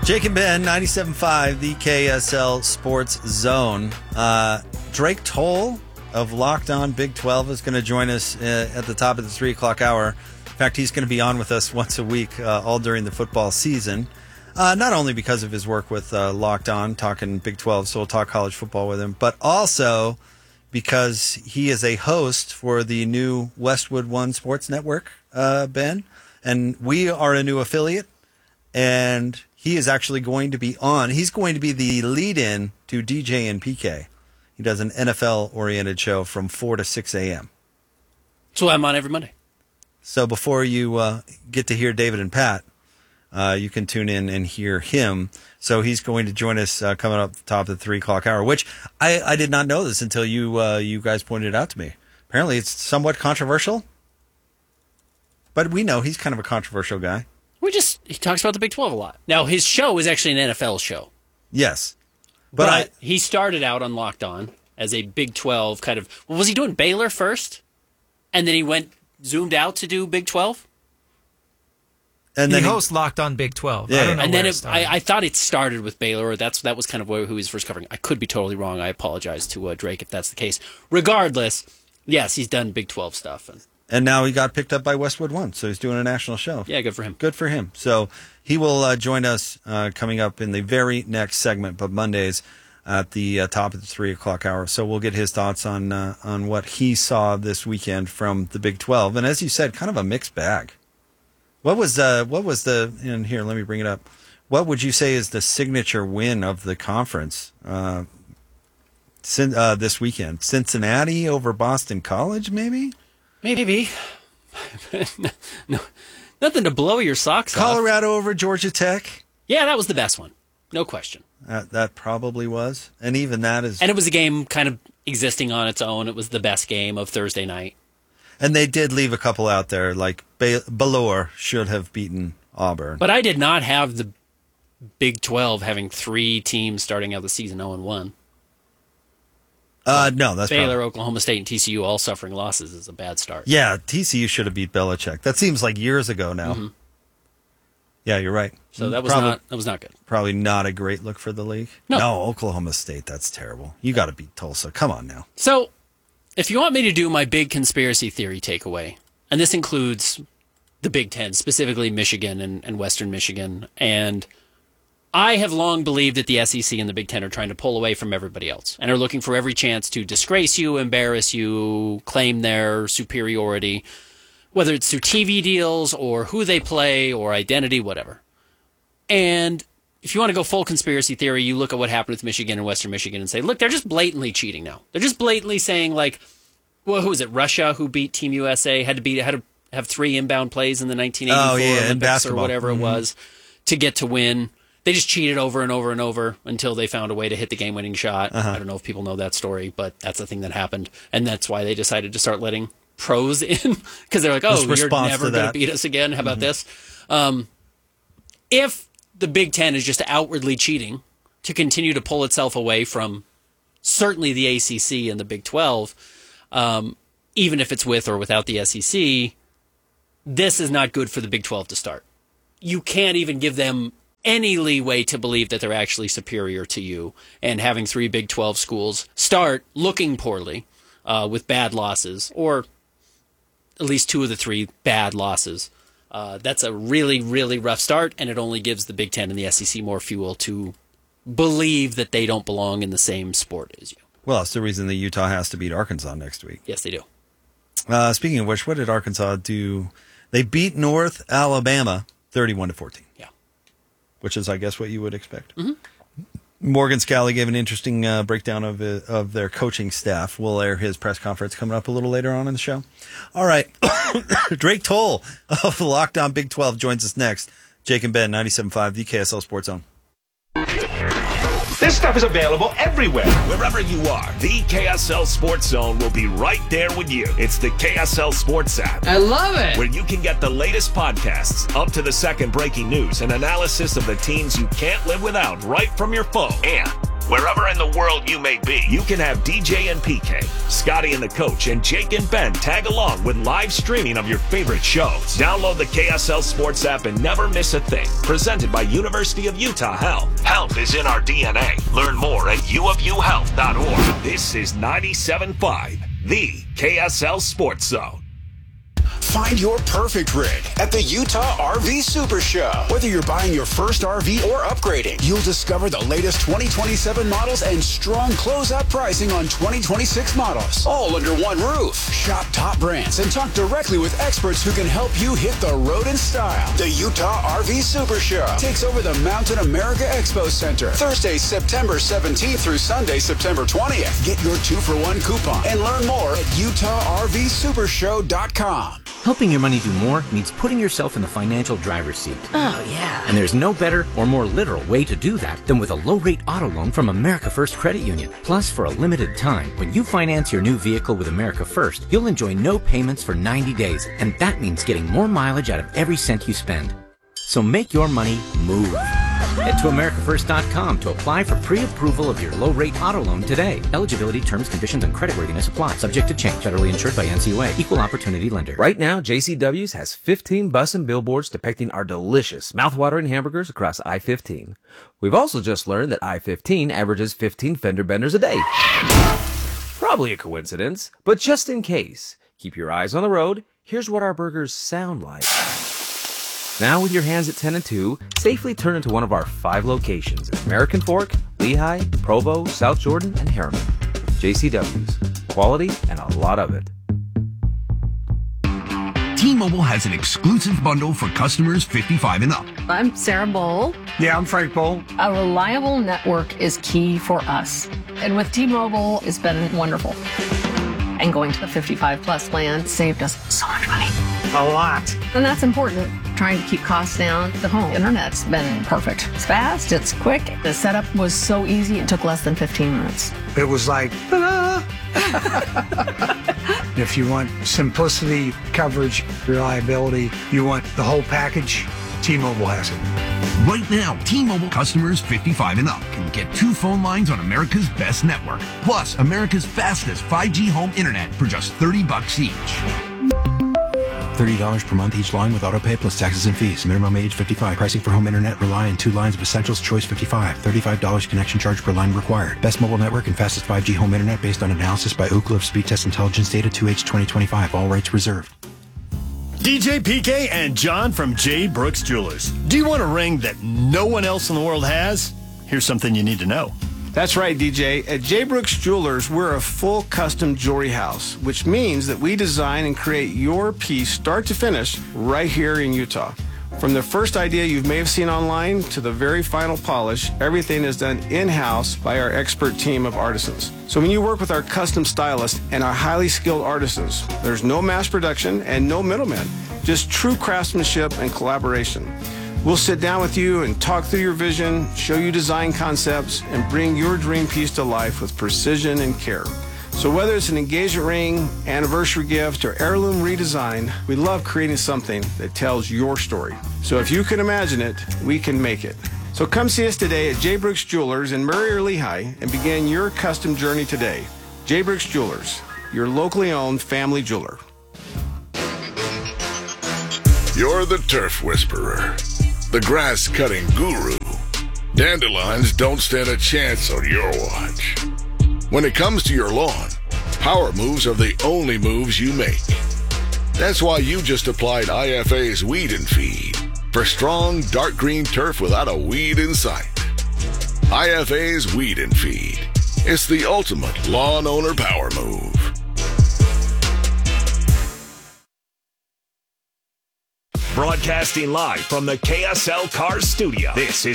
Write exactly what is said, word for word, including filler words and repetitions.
Jake and Ben, ninety-seven point five, the K S L Sports Zone. Uh, Drake Toll of Locked On Big twelve is going to join us uh, at the top of the three o'clock hour. In fact, he's going to be on with us once a week, uh, all during the football season. Uh, not only because of his work with uh, Locked On, talking Big twelve, so we'll talk college football with him, but also because he is a host for the new Westwood One Sports Network, uh, Ben. And we are a new affiliate, and he is actually going to be on. He's going to be the lead-in to D J and P K. He does an N F L-oriented show from four to six a.m. So I'm on every Monday. So before you uh, get to hear David and Pat, uh, you can tune in and hear him. So he's going to join us uh, coming up top of the three o'clock hour, which I, I did not know this until you uh, you guys pointed it out to me. Apparently it's somewhat controversial, but we know he's kind of a controversial guy. We just, he talks about the Big twelve a lot. Now, his show is actually an N F L show. Yes. But, But I, I, he started out on Locked On as a Big twelve kind of, well, was he doing Baylor first? And then he went, zoomed out to do Big twelve? and He then hosts Locked On Big twelve. Yeah. I don't know And where then it it, started. I, I thought it started with Baylor, or that's that was kind of where, who he was first covering. I could be totally wrong. I apologize to uh, Drake if that's the case. Regardless, yes, he's done Big twelve stuff. And and now he got picked up by Westwood One, so he's doing a national show. yeah, good for him. Good for him. So he will uh, join us uh, coming up in the very next segment, but Mondays at the uh, top of the three o'clock hour. So we'll get his thoughts on uh, on what he saw this weekend from the Big twelve, and as you said, kind of a mixed bag. What was uh, what was the? And here, let me bring it up. What would you say is the signature win of the conference uh, sin, uh, this weekend? Cincinnati over Boston College, maybe? Maybe. no, nothing to blow your socks off. Colorado over Georgia Tech. Yeah, that was the best one. No question. Uh, that probably was, and even that is. And it was a game kind of existing on its own. It was the best game of Thursday night. And they did leave a couple out there, like Bay- Baylor should have beaten Auburn. But I did not have the Big twelve having three teams starting out the season oh and one. Uh, no, that's Baylor, probably, Oklahoma State, and T C U all suffering losses is a bad start. yeah. T C U should have beat Belichick. That seems like years ago now. Mm-hmm. Yeah, you're right. So that was probably, not that was not good. probably not a great look for the league. No. Oklahoma State. That's terrible. You got to beat Tulsa. Come on now. So, if you want me to do my big conspiracy theory takeaway, and this includes the Big Ten, specifically Michigan and, and Western Michigan, and I have long believed that the S E C and the Big Ten are trying to pull away from everybody else and are looking for every chance to disgrace you, embarrass you, claim their superiority, whether it's through T V deals or who they play or identity, whatever. And if you want to go full conspiracy theory, you look at what happened with Michigan and Western Michigan and say, look, they're just blatantly cheating now. They're just blatantly saying, like, well, who was it? Russia, who beat Team U S A, had to beat had to have three inbound plays in the nineteen eighty-four Oh, yeah, in Olympics or basketball. whatever Mm-hmm. it was to get to win. They just cheated over and over and over until they found a way to hit the game-winning shot. Uh-huh. I don't know if people know that story, but that's the thing that happened. And that's why they decided to start letting pros in, because they're like, oh, Just you're response never to going to that. beat us again. How about this? Um, if the Big Ten is just outwardly cheating to continue to pull itself away from certainly the A C C and the Big twelve, um, even if it's with or without the S E C, this is not good for the Big twelve to start. You can't even give them any leeway to believe that they're actually superior to you, and having three Big twelve schools start looking poorly uh, with bad losses, or at least two of the three bad losses. Uh, that's a really, really rough start, and it only gives the Big Ten and the S E C more fuel to believe that they don't belong in the same sport as you. Well, it's the reason that Utah has to beat Arkansas next week. Yes, they do. Uh, speaking of which, what did Arkansas do? They beat North Alabama thirty-one to fourteen. Yeah. Which is, I guess, what you would expect. Mm-hmm. Morgan Scally gave an interesting uh, breakdown of uh, of their coaching staff. We'll air his press conference coming up a little later on in the show. All right. Drake Toll of Locked On Big twelve joins us next. Jake and Ben, ninety-seven point five, the K S L Sports Zone. This stuff is available everywhere. Wherever you are, the K S L Sports Zone will be right there with you. It's the K S L Sports app, I love it. where you can get the latest podcasts, up to the second breaking news, and analysis of the teams you can't live without right from your phone. And Wherever in the world you may be, you can have D J and P K, Scotty and the coach, and Jake and Ben tag along with live streaming of your favorite shows. Download the K S L Sports app and never miss a thing. Presented by University of Utah Health. Health is in our D N A. Learn more at u of u health dot org. This is ninety-seven point five, the K S L Sports Zone. Find your perfect rig at the Utah R V Super Show. Whether you're buying your first R V or upgrading, you'll discover the latest twenty twenty-seven models and strong closeout pricing on twenty twenty-six models, all under one roof. Shop top brands and talk directly with experts who can help you hit the road in style. The Utah R V Super Show takes over the Mountain America Expo Center Thursday, September seventeenth through Sunday, September twentieth. Get your two for one coupon and learn more at utah r v super show dot com. Helping your money do more means putting yourself in the financial driver's seat. Oh, yeah. And there's no better or more literal way to do that than with a low-rate auto loan from America First Credit Union. Plus, for a limited time, when you finance your new vehicle with America First, you'll enjoy no payments for ninety days, and that means getting more mileage out of every cent you spend. So make your money move. Head to america first dot com to apply for pre-approval of your low-rate auto loan today. Eligibility, terms, conditions, and creditworthiness apply. Subject to change. Federally insured by N C U A. Equal opportunity lender. Right now, J C W's has fifteen bus and billboards depicting our delicious, mouthwatering hamburgers across I fifteen. We've also just learned that I fifteen averages fifteen fender benders a day. Probably a coincidence, but just in case, keep your eyes on the road. Here's what our burgers sound like. Now, with your hands at ten and two, safely turn into one of our five locations: American Fork, Lehigh, Provo, South Jordan, and Harriman. J C W's. Quality and a lot of it. T-Mobile has an exclusive bundle for customers fifty-five and up. I'm Sarah Bowl. Yeah, I'm Frank Bowl. A reliable network is key for us. And with T-Mobile, it's been wonderful. And going to the fifty-five plus plan saved us so much money. A lot. And that's important. Trying to keep costs down. The home internet's been perfect. It's fast, it's quick. The setup was so easy, it took less than fifteen minutes. It was like, ta-da! If you want simplicity, coverage, reliability, you want the whole package, T-Mobile has it. Right now, T-Mobile customers fifty-five and up can get two phone lines on America's best network, plus America's fastest five G home internet for just thirty bucks each. thirty dollars per month each line with autopay plus taxes and fees. Minimum age fifty-five. Pricing for home internet rely on two lines of Essentials Choice fifty-five. thirty-five dollars connection charge per line required. Best mobile network and fastest five G home internet based on analysis by Ookla of Speed Test Intelligence Data two H twenty twenty-five. All rights reserved. D J P K and John from J. Brooks Jewelers. Do you want a ring that no one else in the world has? Here's something you need to know. That's right, D J. At J. Brooks Jewelers, we're a full custom jewelry house, which means that we design and create your piece start to finish right here in Utah. From the first idea you may have seen online to the very final polish, everything is done in-house by our expert team of artisans. So when you work with our custom stylists and our highly skilled artisans, there's no mass production and no middlemen, just true craftsmanship and collaboration. We'll sit down with you and talk through your vision, show you design concepts, and bring your dream piece to life with precision and care. So whether it's an engagement ring, anniversary gift, or heirloom redesign, we love creating something that tells your story. So if you can imagine it, we can make it. So come see us today at J. Brooks Jewelers in Murray or Lehigh and begin your custom journey today. J. Brooks Jewelers, your locally owned family jeweler. You're the turf whisperer, the grass-cutting guru. Dandelions don't stand a chance on your watch. When it comes to your lawn, power moves are the only moves you make. That's why you just applied I F A's Weed and Feed for strong, dark green turf without a weed in sight. I F A's Weed and Feed. It's the ultimate lawn owner power move. Broadcasting live from the K S L Cars studio. This is